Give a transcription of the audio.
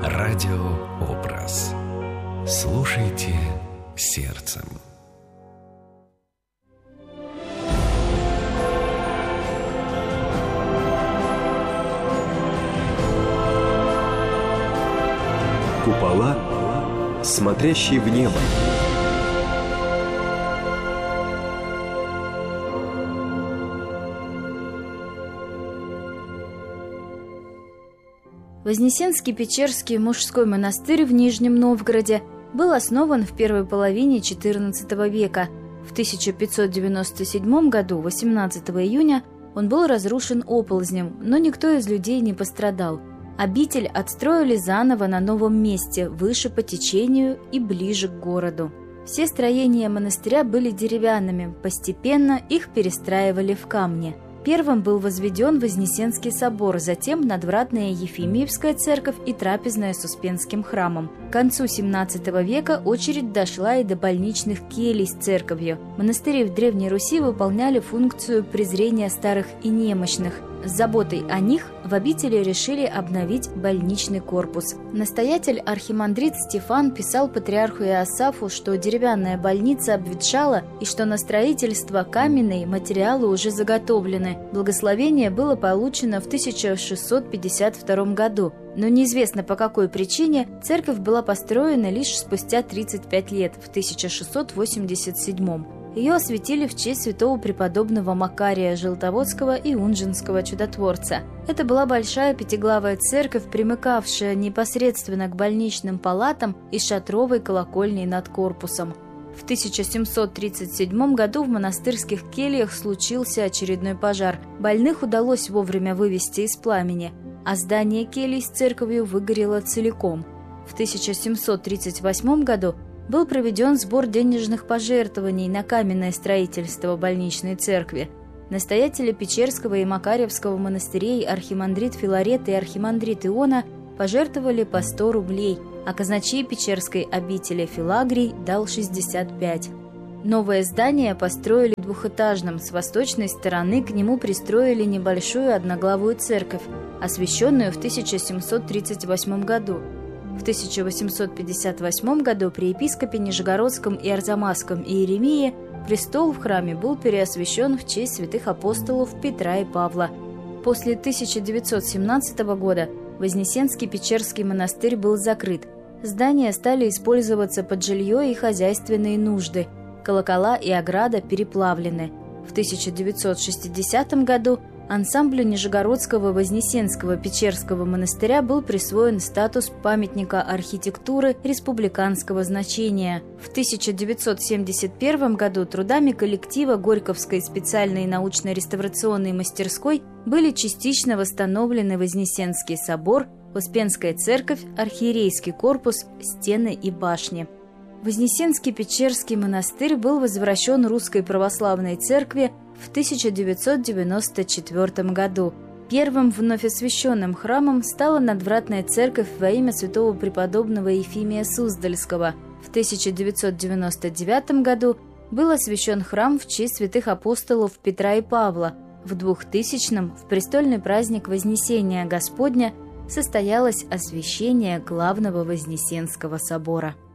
Радиообраз. Слушайте сердцем. Купола, смотрящие в небо. Вознесенский Печерский мужской монастырь в Нижнем Новгороде был основан в первой половине XIV века. В 1597 году, 18 июня, он был разрушен оползнем, но никто из людей не пострадал. Обитель отстроили заново на новом месте, выше по течению и ближе к городу. Все строения монастыря были деревянными, постепенно их перестраивали в камни. Первым был возведен Вознесенский собор, затем надвратная Ефимиевская церковь и трапезная с Успенским храмом. К концу XVII века очередь дошла и до больничных келий с церковью. Монастыри в Древней Руси выполняли функцию презрения старых и немощных. С заботой о них в обители решили обновить больничный корпус. Настоятель архимандрит Стефан писал патриарху Иосафу, что деревянная больница обветшала и что на строительство каменной материалы уже заготовлены. Благословение было получено в 1652 году, но неизвестно по какой причине церковь была построена лишь спустя 35 лет, в 1687. Ее осветили в честь святого преподобного Макария Желтоводского и Унжинского чудотворца. Это была большая пятиглавая церковь, примыкавшая непосредственно к больничным палатам и шатровой колокольней над корпусом. В 1737 году в монастырских кельях случился очередной пожар. Больных удалось вовремя вывести из пламени, а здание келий с церковью выгорело целиком. В 1738 году был проведен сбор денежных пожертвований на каменное строительство больничной церкви. Настоятели Печерского и Макарьевского монастырей архимандрит Филарет и архимандрит Иона пожертвовали по 100 рублей, а казначей Печерской обители Филагрий дал 65. Новое здание построили двухэтажным, с восточной стороны к нему пристроили небольшую одноглавую церковь, освященную в 1738 году. В 1858 году при епископе Нижегородском и Арзамасском Иеремии престол в храме был переосвящен в честь святых апостолов Петра и Павла. После 1917 года Вознесенский Печерский монастырь был закрыт. Здания стали использоваться под жилье и хозяйственные нужды. Колокола и ограда переплавлены. В 1960 году ансамблю Нижегородского Вознесенского Печерского монастыря был присвоен статус памятника архитектуры республиканского значения. В 1971 году трудами коллектива Горьковской специальной научно-реставрационной мастерской были частично восстановлены Вознесенский собор, Успенская церковь, архиерейский корпус, стены и башни. Вознесенский Печерский монастырь был возвращен Русской Православной Церкви в 1994 году. Первым вновь освященным храмом стала надвратная церковь во имя святого преподобного Ефимия Суздальского. В 1999 году был освящен храм в честь святых апостолов Петра и Павла. В 2000-м, в престольный праздник Вознесения Господня, состоялось освящение главного Вознесенского собора.